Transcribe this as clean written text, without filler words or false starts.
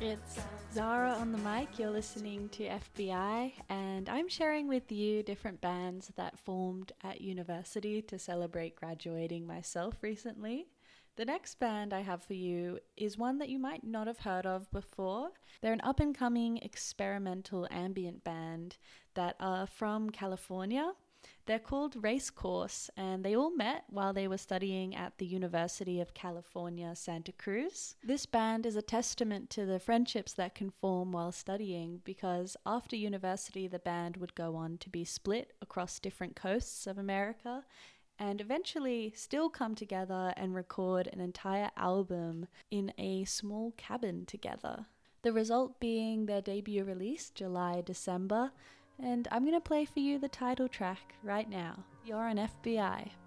It's Zara on the mic. You're listening to FBI, and I'm sharing with you different bands that formed at university to celebrate graduating myself recently. The next band I have for you is one that you might not have heard of before. They're an up and coming experimental ambient band that are from California. They're called Race Course, and they all met while they were studying at the University of California, Santa Cruz. This band is a testament to the friendships that can form while studying, because after university, the band would go on to be split across different coasts of America and eventually still come together and record an entire album in a small cabin together. The result being their debut release, July-December, and I'm going to play for you the title track right now. You're on FBI.